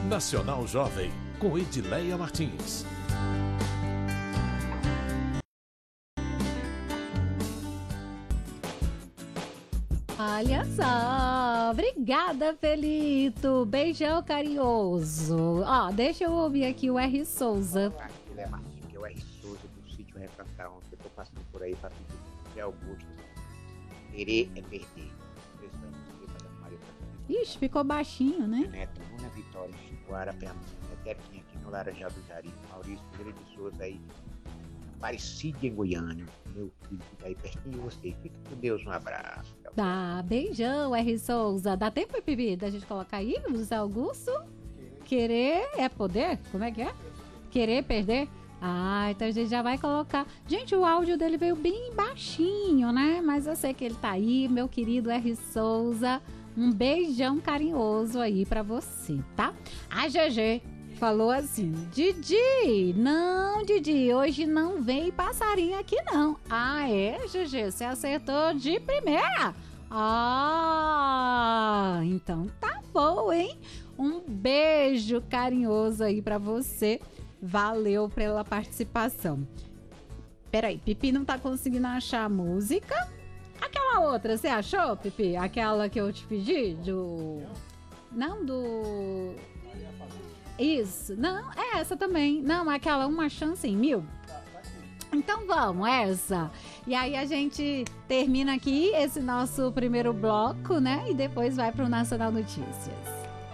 Nacional Jovem, com Edileia Martins. Olha só, obrigada, Felito, beijão carinhoso. Ó, deixa eu ouvir aqui o R. Souza. Ele é Martins, que é o R. Souza do sítio Recantar, onde eu tô passando por aí para pedir de Augusto. Querer é perder. Ixi, ficou baixinho, né? Neto, Luna Vitória, Chico Arapiamã, Tequinha aqui no Laranjal do Jari, Maurício Pereira de Souza aí, Aparecido em Goiânia, meu filho fica aí pertinho de você. Fica com Deus, um abraço. Tá, beijão, R. Souza. Dá tempo, Pipi, da gente colocar aí, José Augusto? Querer é poder? Como é que é? Querer perder? Ah, então a gente já vai colocar. Gente, o áudio dele veio bem baixinho, né? Mas eu sei que ele tá aí, meu querido R. Souza. Um beijão carinhoso aí pra você, tá? A GG falou assim: Didi, não, Didi, hoje não vem passarinho aqui não. Ah, é, GG, você acertou de primeira? Ah, então tá bom, hein? Um beijo carinhoso aí pra você. Valeu pela participação. Peraí, Pipi não tá conseguindo achar a música. Aquela outra, você achou, Pipi? Aquela que eu te pedi? Não, do... Isso, não, é essa também. Não, aquela Uma Chance em Mil. Então vamos, essa. E aí a gente termina aqui esse nosso primeiro bloco, né? E depois vai pro Nacional Notícias.